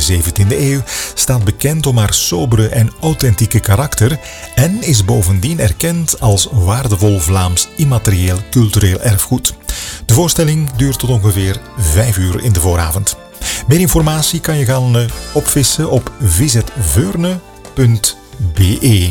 17e eeuw, staat bekend om haar sobere en authentieke karakter en is bovendien erkend als waardevol Vlaams immaterieel cultureel erfgoed. De voorstelling duurt tot ongeveer 5 uur in de vooravond. Meer informatie kan je gaan opvissen op vzveurne.be.